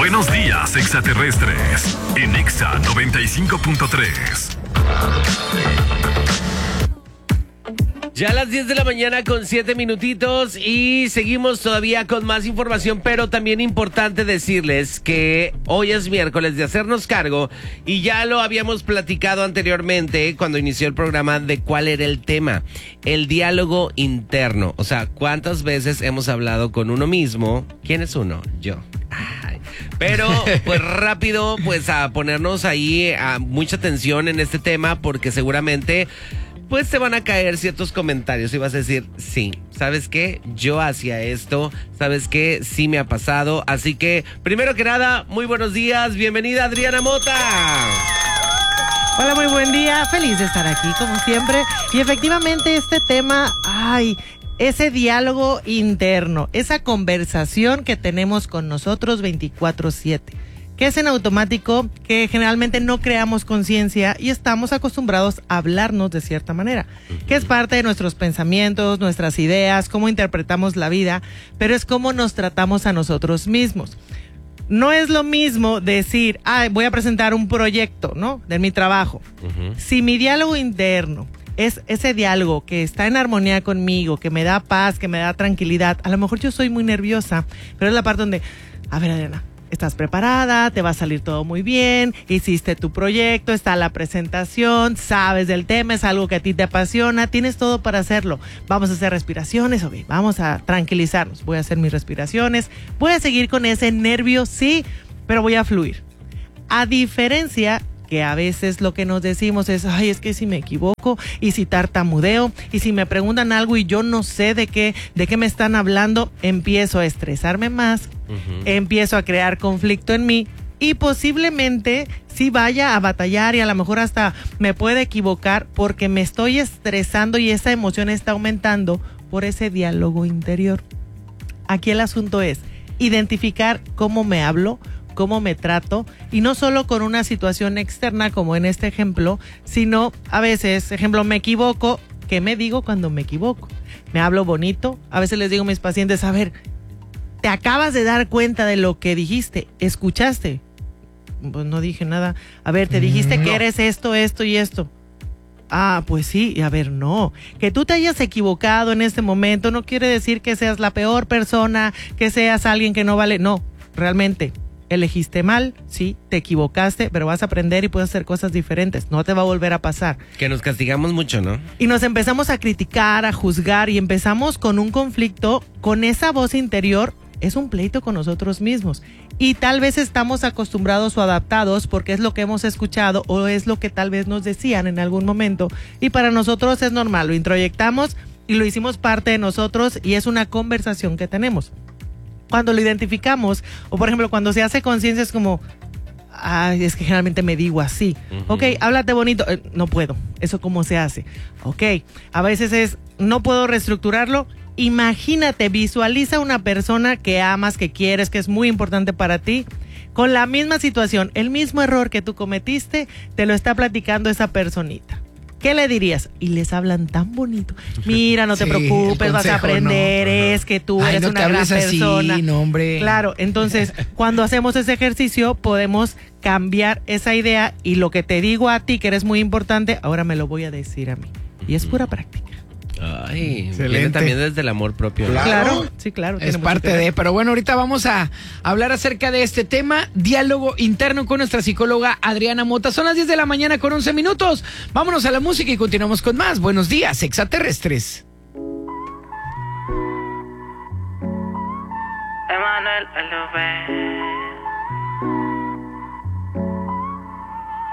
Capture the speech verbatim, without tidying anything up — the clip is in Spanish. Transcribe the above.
Buenos días, extraterrestres. En Exa noventa y cinco punto tres. Ya a las diez de la mañana con siete minutitos y seguimos todavía con más información, pero también importante decirles que hoy es miércoles de hacernos cargo y ya lo habíamos platicado anteriormente cuando inició el programa de cuál era el tema, el diálogo interno. O sea, ¿cuántas veces hemos hablado con uno mismo? ¿Quién es uno? Yo. Ay. Pero pues rápido pues a ponernos ahí a mucha atención en este tema porque seguramente pues te van a caer ciertos comentarios y vas a decir, sí, ¿sabes qué? Yo hacía esto, ¿sabes qué? Sí me ha pasado. Así que, primero que nada, muy buenos días. Bienvenida, Adriana Mota. Hola, muy buen día. Feliz de estar aquí, como siempre. Y efectivamente este tema, ay, ese diálogo interno, esa conversación que tenemos con nosotros veinticuatro siete. Que es en automático, que generalmente no creamos conciencia y estamos acostumbrados a hablarnos de cierta manera, que es parte de nuestros pensamientos, nuestras ideas, cómo interpretamos la vida, pero es cómo nos tratamos a nosotros mismos. No es lo mismo decir, ah, voy a presentar un proyecto, ¿no? De mi trabajo. Uh-huh. Si mi diálogo interno es ese diálogo que está en armonía conmigo, que me da paz, que me da tranquilidad, a lo mejor yo soy muy nerviosa, pero es la parte donde, a ver, Adriana, estás preparada, te va a salir todo muy bien, hiciste tu proyecto, está la presentación, sabes del tema, es algo que a ti te apasiona, tienes todo para hacerlo. Vamos a hacer respiraciones, ok, vamos a tranquilizarnos, voy a hacer mis respiraciones, voy a seguir con ese nervio, sí, pero voy a fluir. A diferencia que a veces lo que nos decimos es, ay, es que si me equivoco y si tartamudeo y si me preguntan algo y yo no sé de qué, de qué me están hablando, empiezo a estresarme más, uh-huh. empiezo a crear conflicto en mí y posiblemente sí vaya a batallar y a lo mejor hasta me puede equivocar porque me estoy estresando y esa emoción está aumentando por ese diálogo interior. Aquí el asunto es identificar cómo me hablo, cómo me trato, y no solo con una situación externa como en este ejemplo, sino a veces, ejemplo, me equivoco, ¿qué me digo cuando me equivoco? Me hablo bonito, a veces les digo a mis pacientes, a ver, te acabas de dar cuenta de lo que dijiste, ¿escuchaste? Pues no dije nada, a ver, te dijiste no. que eres esto, esto y esto. Ah, pues sí, a ver, no. Que tú te hayas equivocado en este momento no quiere decir que seas la peor persona, que seas alguien que no vale, no, realmente. Elegiste mal, sí, te equivocaste, pero vas a aprender y puedes hacer cosas diferentes. No te va a volver a pasar. Que nos castigamos mucho, ¿no? Y nos empezamos a criticar, a juzgar y empezamos con un conflicto, con esa voz interior, es un pleito con nosotros mismos. Y tal vez estamos acostumbrados o adaptados porque es lo que hemos escuchado o es lo que tal vez nos decían en algún momento. Y para nosotros es normal, lo introyectamos y lo hicimos parte de nosotros y es una conversación que tenemos. Cuando lo identificamos, o por ejemplo, cuando se hace conciencia es como, ay, es que generalmente me digo así. Uh-huh. Ok, háblate bonito. Eh, no puedo. ¿Eso cómo se hace? Ok, a veces es, no puedo reestructurarlo. Imagínate, visualiza una persona que amas, que quieres, que es muy importante para ti, con la misma situación, el mismo error que tú cometiste, te lo está platicando esa personita. ¿Qué le dirías? Y les hablan tan bonito. Mira, no te sí, preocupes, consejo, vas a aprender, no. es que tú Ay, eres no una gran persona. Así, no, hombre. Claro, entonces, cuando hacemos ese ejercicio, podemos cambiar esa idea y lo que te digo a ti, que eres muy importante, ahora me lo voy a decir a mí. Y es pura práctica. Ay, viene también desde el amor propio. Claro, claro sí, claro. Es parte de, pero bueno, ahorita vamos a hablar acerca de este tema, diálogo interno con nuestra psicóloga Adriana Mota. Son las diez de la mañana con once minutos. Vámonos a la música y continuamos con más. Buenos días, extraterrestres. Emanuel L V